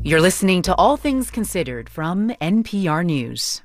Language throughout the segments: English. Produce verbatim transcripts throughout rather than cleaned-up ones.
You're listening to All Things Considered from N P R News.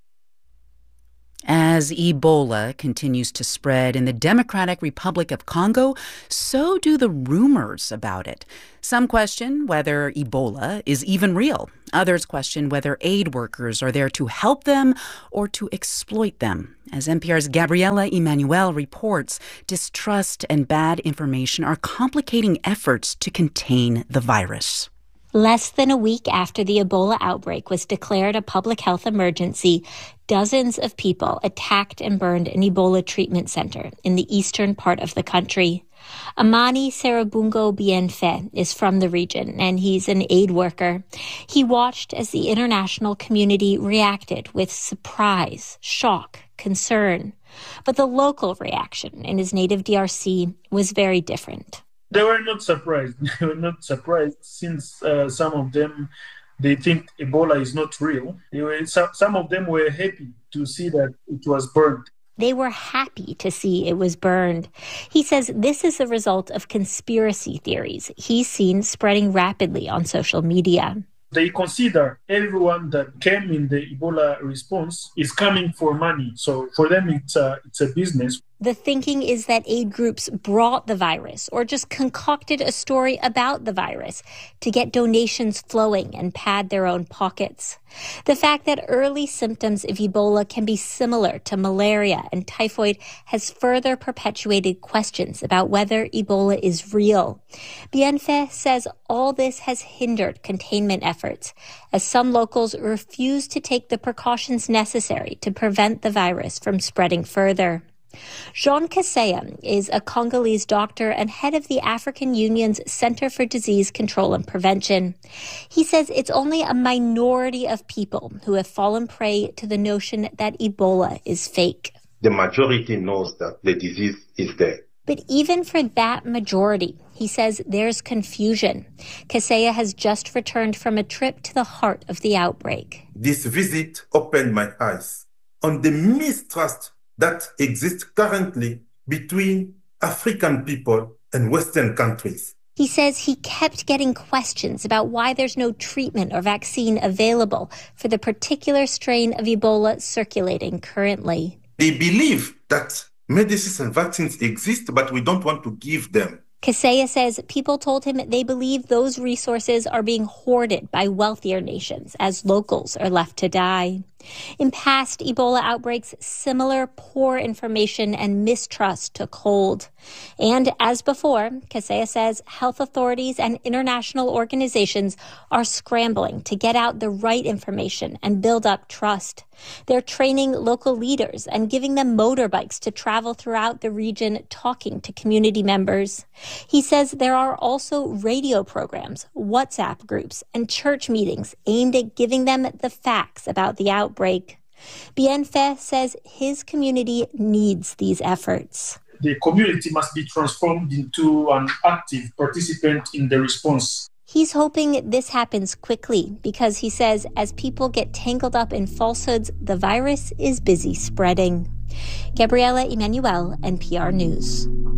As Ebola continues to spread in the Democratic Republic of Congo, so do the rumors about it. Some question whether Ebola is even real. Others question whether aid workers are there to help them or to exploit them. As N P R's Gabriela Emanuel reports, distrust and bad information are complicating efforts to contain the virus. Less than a week after the Ebola outbreak was declared a public health emergency, dozens of people attacked and burned an Ebola treatment center in the eastern part of the country. Amani Serabungo Bienfe is from the region, and he's an aid worker. He watched as the international community reacted with surprise, shock, concern. But the local reaction in his native D R C was very different. They were not surprised. They were not surprised since uh, some of them, they think Ebola is not real. They were, so, some of them were happy to see that it was burned. They were happy to see it was burned. He says this is the result of conspiracy theories he's seen spreading rapidly on social media. They consider everyone that came in the Ebola response is coming for money. So for them, it's a, it's a business. The thinking is that aid groups brought the virus or just concocted a story about the virus to get donations flowing and pad their own pockets. The fact that early symptoms of Ebola can be similar to malaria and typhoid has further perpetuated questions about whether Ebola is real. Bienfe says all this has hindered containment efforts, as some locals refuse to take the precautions necessary to prevent the virus from spreading further. Jean Kaseya is a Congolese doctor and head of the African Union's Center for Disease Control and Prevention. He says it's only a minority of people who have fallen prey to the notion that Ebola is fake. The majority knows that the disease is there. But even for that majority, he says there's confusion. Kaseya has just returned from a trip to the heart of the outbreak. This visit opened my eyes on the mistrust that exists currently between African people and Western countries. He says he kept getting questions about why there's no treatment or vaccine available for the particular strain of Ebola circulating currently. They believe that medicines and vaccines exist, but we don't want to give them. Kaseya says people told him they believe those resources are being hoarded by wealthier nations as locals are left to die. In past Ebola outbreaks, similar poor information and mistrust took hold. And as before, Kaseya says health authorities and international organizations are scrambling to get out the right information and build up trust. They're training local leaders and giving them motorbikes to travel throughout the region talking to community members. He says there are also radio programs, WhatsApp groups, and church meetings aimed at giving them the facts about the outbreak. Break. Bienfe says his community needs these efforts. The community must be transformed into an active participant in the response. He's hoping this happens quickly because he says as people get tangled up in falsehoods, the virus is busy spreading. Gabriela Emanuel, N P R News.